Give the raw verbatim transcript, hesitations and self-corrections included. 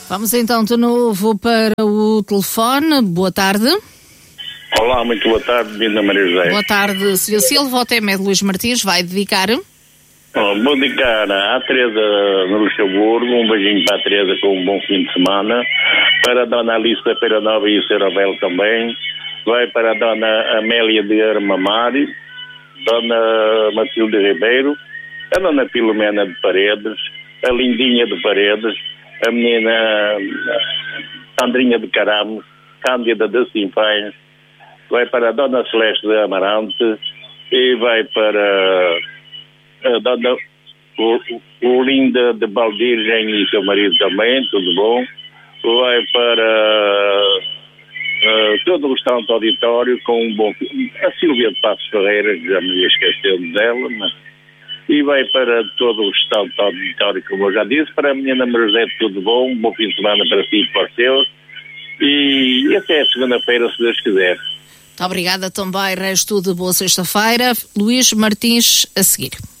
Vamos então de novo para o telefone. Boa tarde. Olá, muito boa tarde, Dina Maria José. Boa tarde, senhor Silva. O tema é de Luís Martins. Vai dedicar? Oh, vou dedicar à Teresa no Luxemburgo. Um beijinho para a Teresa com um bom fim de semana. Para a Dona Alice da Feira Nova e o Senhor Abel também. Vai para a Dona Amélia de Armamari, Dona Matilde Ribeiro, a Dona Filomena de Paredes, a Lindinha de Paredes, a menina Sandrinha de Caramos, Cândida de Sinfães, vai para a Dona Celeste de Amarante e vai para a Dona Olinda de Baldirgem e seu marido também, tudo bom. Vai para uh, todo o restaurante auditório com um bom... A Silvia de Passos Ferreira, que já me ia esquecer dela, mas... E vai para todo o restaurante auditório, como eu já disse, para a menina Marizé, tudo bom, um bom fim de semana para si e para os seus. E, e até segunda-feira, se Deus quiser. Muito obrigada também, resto de boa sexta-feira. Luís Martins, a seguir.